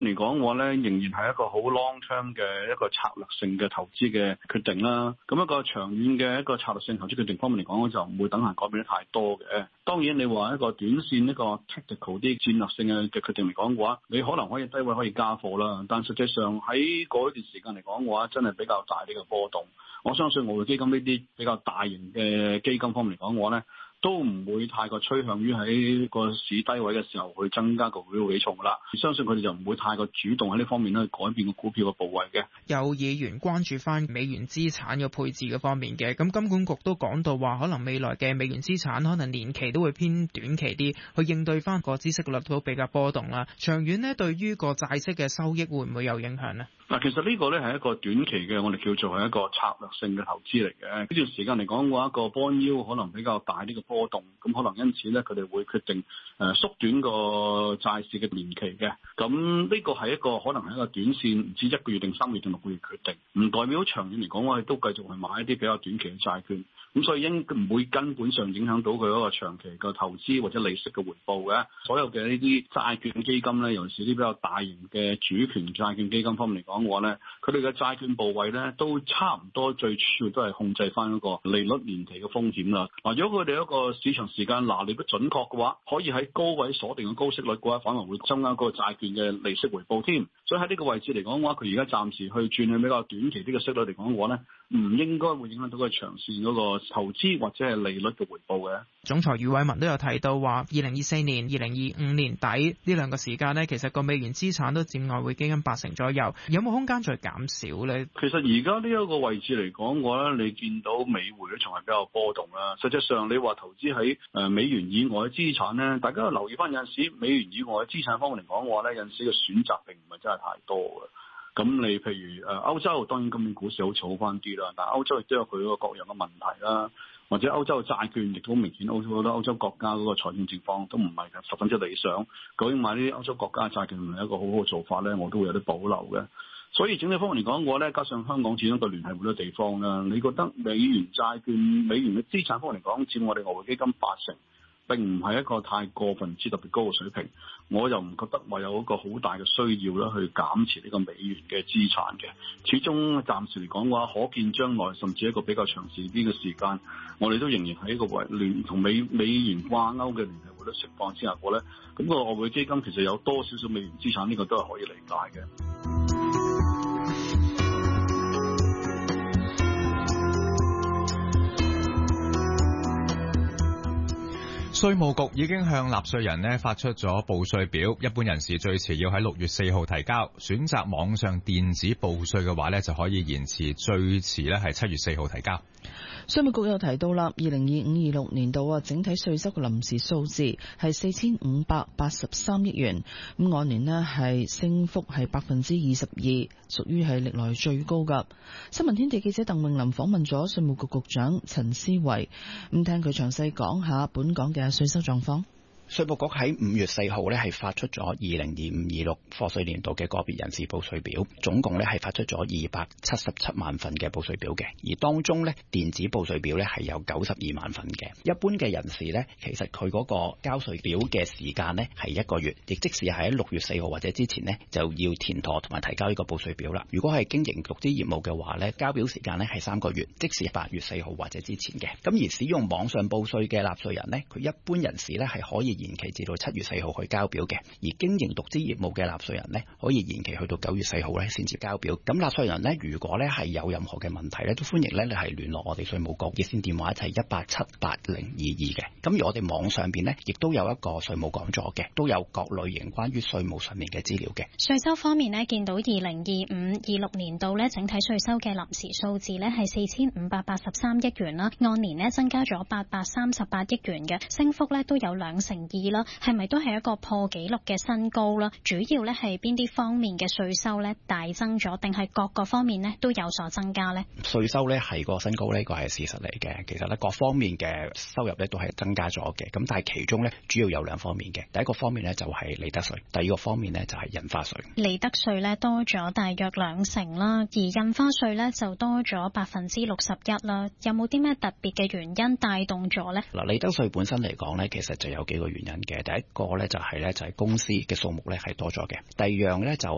嚟講嘅話咧，仍然係一個好 long term 嘅一個策略性嘅投資嘅決定啦。咁一個長遠嘅一個策略性投資決定方面嚟講，就唔會等閒改變得太多嘅。當然你話一個短線一個 tactical 啲戰略性嘅決定嚟講嘅話，你可能可以低位可以加貨啦，但實際上喺嗰一段時間嚟講嘅話，真係比較大啲嘅波動。我相信外匯基金呢啲比較大型嘅基金方面嚟講嘅話咧，都唔會太過趨向於喺個市低位嘅時候去增加個股票比重噶啦，相信佢哋就唔會太過主動喺呢方面咧改變個股票嘅部位嘅。 有議員關注翻美元資產嘅配置嘅方面嘅，咁金管局都講到話，可能未來嘅美元資產可能年期都會偏短期啲，去應對翻個孳息率都比較波動啦。長遠呢，對於個債息嘅收益會唔會有影響呢？ 嗱，其實呢個咧係一個短期嘅，我哋叫做係一個策略性嘅投資嚟嘅。呢段時間嚟講嘅話，個 bond yield 可能比較大啲嘅波動，咁可能因此咧佢哋會決定縮短個債市嘅年期嘅。咁呢個係一個可能係一個短線，唔知1個月定3個月定6個月決定，唔代表長遠嚟講我哋都繼續去買一啲比較短期嘅債券。咁所以應唔會根本上影響到佢嗰個長期嘅投資或者利息嘅回報嘅。所有嘅呢啲債券基金咧，尤其是啲比較大型嘅主權債券基金方面嚟講嘅話咧，佢哋嘅債券部位咧都差唔多，最主要都係控制翻嗰個利率年期嘅風險啦。嗱，如果佢哋一個市場時間拿捏得準確嘅話，可以喺高位鎖定嘅高息率嘅話，反而會增加嗰個債券嘅利息回報添。所以喺呢個位置嚟講嘅話，佢而家暫時去轉去比較短期啲嘅息率嚟講嘅話咧，唔應該會影響到佢長線嗰個投資或者係利率嘅回報嘅。 總裁余偉文都有提到話，2024年、2025年底呢兩個時間呢，其實個美元資產都佔外匯基金80%左右，有冇空間再減少呢？ 其實而家呢一個位置嚟講嘅話咧，你見到美匯咧仲係比較波動啦。實際上你話投資喺美元以外嘅資產咧，大家留意翻有陣時美元以外嘅資產方面嚟講嘅話咧，有陣時嘅選擇並唔係真係太多嘅。咁你譬如歐洲，當然今年股市好似好翻啲啦，但係歐洲亦都有佢嗰個各樣嘅問題啦，或者歐洲嘅債券亦都明顯，好多歐洲國家嗰個財政情況都唔係十分之理想。究竟買呢啲歐洲國家嘅債券係咪一個好好嘅做法咧？我都會有啲保留嘅。所以整體方面嚟講嘅話咧，加上香港始終個聯繫好多地方啦，你覺得美元債券、美元嘅資產方面嚟講，佔我哋外匯基金80%，並唔係一個太過分之特別高嘅水平。我又唔覺得話有一個好大嘅需要啦，去減持呢個美元嘅資產嘅。始終暫時嚟講嘅話，可見將來甚至一個比較長時啲嘅時間，我哋都仍然喺一個同美元掛鈎嘅聯繫匯率情況之下過咧，咁個外匯基金其實有多少少美元資產，呢個都係可以理解嘅。 稅務局已經向納稅人發出咗報稅表，一般人士最遲要喺6月4號提交。選擇網上電子報稅嘅話就可以延遲，最遲係7月4號提交。 稅務局又提到啦，2025-26年度整體稅收嘅臨時數字係4583億元，咁按年係升幅係22%，屬於係歷來最高噶。新聞天地記者鄧詠琳訪問咗稅務局局長陳思維，咁聽佢詳細講下本港嘅稅收狀況。 稅務局喺5月4號係發出咗2025-26課稅年度嘅個別人士報稅表，總共係發出咗277萬份嘅報稅表嘅，而當中電子報稅表係有92萬份嘅。一般嘅人士其實佢嗰個交稅表嘅時間係1個月，亦即使係喺6月4號或者之前就要填妥同埋提交呢個報稅表啦。如果係經營獨資業務嘅話交表時間係3個月，即使8月4號或者之前嘅。咁而使用網上報稅嘅納稅人佢一般人士係可以延期至到7月4號去交表嘅，而經營獨資業務嘅納稅人可以延期去到9月4號先至交表。咁納稅人如果係有任何嘅問題都歡迎你係聯絡我哋稅務局熱線電話係1878022嘅。咁而我哋網上邊亦都有一個稅務講座嘅，都有各類型關於稅務上面嘅資料嘅。 稅收方面見到2025-26年度整體稅收嘅臨時數字係4583億元啦，按年增加咗838億元嘅，升幅都有2%啦。係咪都係一個破紀錄嘅新高啦？主要係邊啲方面嘅稅收大增咗，定係各個方面都有所增加呢？稅收係個新高呢個係事實嚟嘅。其實各方面嘅收入都係增加咗嘅。咁但係其中主要有2方面嘅。第一個方面就係利得稅，第二個方面就係印花稅。利得稅多咗大約2%啦，而印花稅就多咗61%啦。有冇啲咩特別嘅原因帶動咗呢？利得稅本身嚟講其實就有幾個原因嘅。第一個就係公司嘅數目係多咗嘅。第二樣就